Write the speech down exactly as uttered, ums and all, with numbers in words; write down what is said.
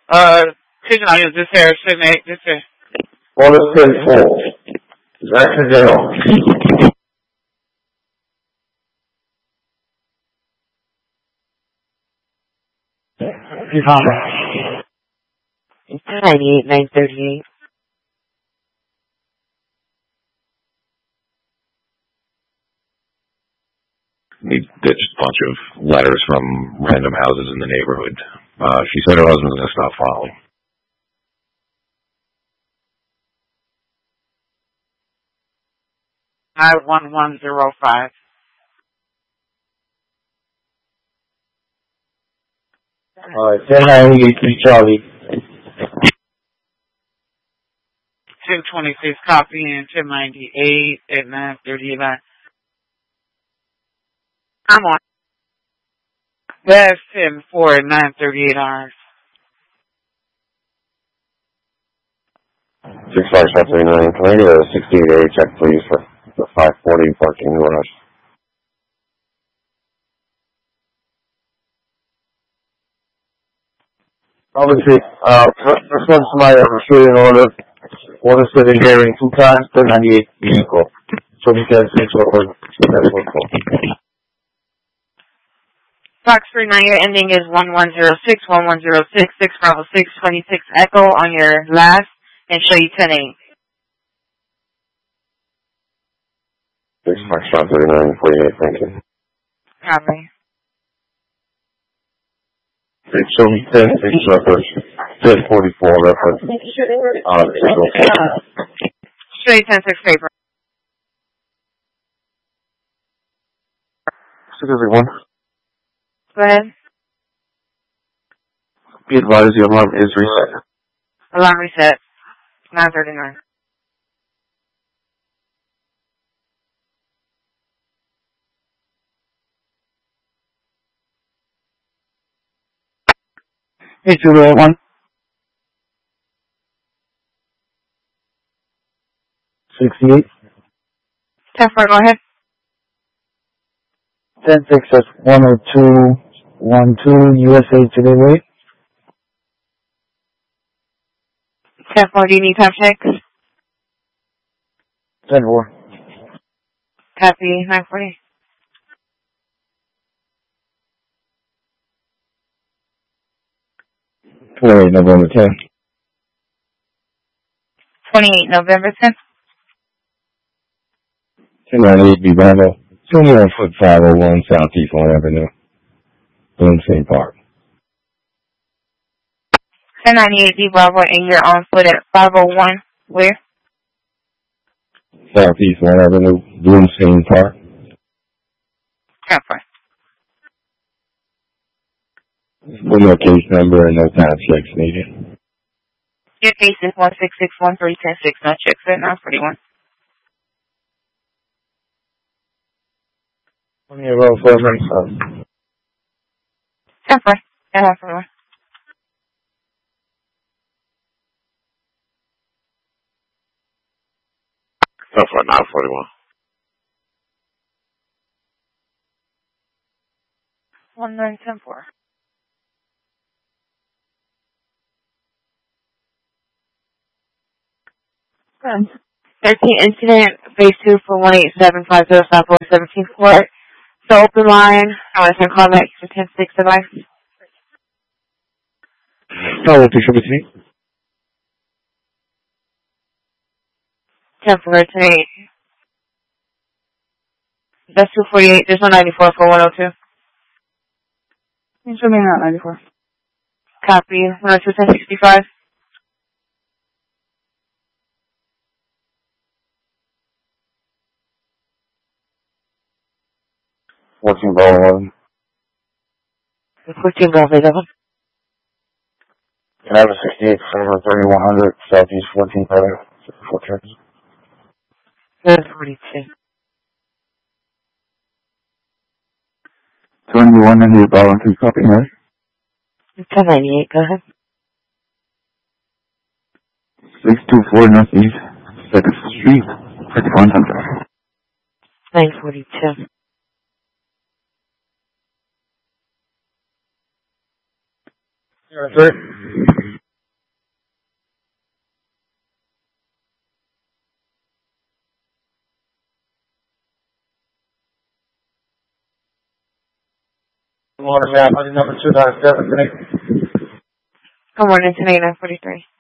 Uh, click on it. This here, seven eight. This here. One is ten four. That's the deal. It's ninety-eight nine thirty-eight. He ditched a bunch of letters from random houses in the neighborhood. Uh, she said her husband's going to stop following. Five one one zero five. Alright, ten ninety-eight three Charlie. ten twenty-six copy and ten ninety-eight at nine thirty-nine. I'm on. That's ten four at nine thirty-eight hours. six five seven three nine. Can I get a sixty-eight A check, please, for the five forty parking garage? Obviously, uh, this one's somebody that was shooting order. Order sitting hearing two times, ten ninety-eight vehicle. So we can six or that's what's called. Fox three nine, your ending is one one zero six, one one zero six, six Bravo six, twenty-six Echo on your last, and show you ten eight. six five thirty-nine forty-eight, thank you. Copy. They show me ten six reference, ten forty-four reference. Uh, Show you ten six paper. Specific one. Go ahead. Be advised the alarm is reset. Alarm reset. nine thirty-nine. Hey, Juliet, one. sixty-eight. ten four, go ahead. ten six, that's one oh two one two U S A Today Way. ten four, do you need time checks? ten four. Copy. nine forty. twenty-eight November tenth. twenty-eight November tenth. ten ninety-eight B Bravo. twenty-one foot five oh one Southeast one Avenue. Bloom State Park. ten ninety-eight D Bravo, and you're on foot at five oh one. Where? Southeast one Avenue, Bloomstein Park. ten four. With no case number and no time checks needed. Your case is one six six one three one zero six. No checks at nine forty-one. Twenty year old for me. ten four. At nine forty-one. Stuff at nine forty-one. one nine ten four. Good. thirteen incident, phase two for one eight seven five zero Southwest seventeenth Court. So open line. I want to send call back to ten six device. No, what picture with me? ten four, ten eight. That's two forty-eight. There's no ninety-four for one oh two. Show me not ninety-four. Copy. one oh two, ten sixty-five. fourteen ball eleven. fourteen Bravo eleven. Can I have a sixty-eight for thirty-one hundred Southeast fourteen Bravo? Four checks. one forty-two. twenty-one ninety-eight Bravo two copy, right? ten ninety-eight, go ahead. six two four Northeast second Street, fifty-one hundred. nine forty-two. Yeah, that's right. Good morning, ma'am. Item number two nine seven. Good morning, tonight nine forty-three.